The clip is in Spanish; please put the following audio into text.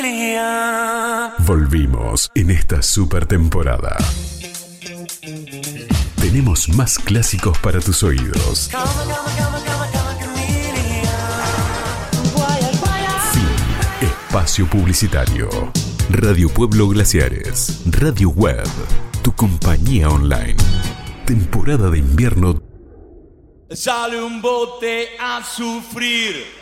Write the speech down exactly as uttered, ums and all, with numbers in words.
Volvimos en esta super temporada. Tenemos más clásicos para tus oídos. Fin. Espacio publicitario. Radio Pueblo Glaciares. Radio Web. Tu compañía online. Temporada de invierno. Sale un bote a sufrir.